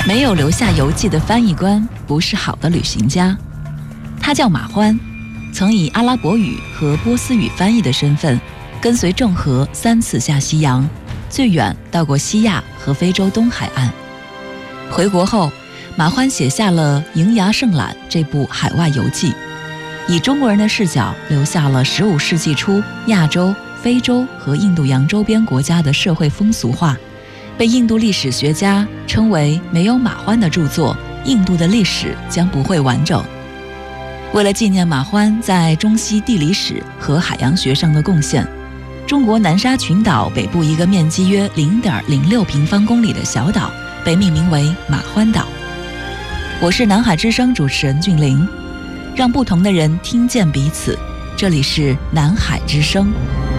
没有留下游记的翻译官不是好的旅行家。他叫马欢，曾以阿拉伯语和波斯语翻译的身份，跟随郑和3次下西洋，最远到过西亚和非洲东海岸。回国后，马欢写下了《瀛涯胜览》这部海外游记，以中国人的视角留下了15世纪初亚洲、非洲和印度洋周边国家的社会风俗化，被印度历史学家称为没有马欢的著作，印度的历史将不会完整。为了纪念马欢在中西地理史和海洋学上的贡献，中国南沙群岛北部一个面积约 0.06 平方公里的小岛被命名为马欢岛。我是南海之声主持人俊玲，让不同的人听见彼此，这里是南海之声。